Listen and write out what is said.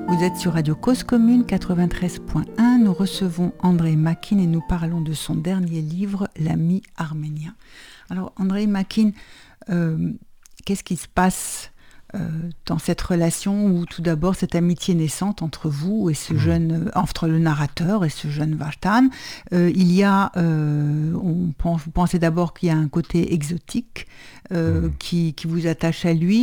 Vous êtes sur Radio Cause Commune 93.1. Nous recevons André Makin et nous parlons de son dernier livre, L'ami arménien. Alors André Makin, qu'est-ce qui se passe dans cette relation où tout d'abord cette amitié naissante entre vous et ce jeune, entre le narrateur et ce jeune Vartan, il y a, vous pensez d'abord qu'il y a un côté exotique qui vous attache à lui,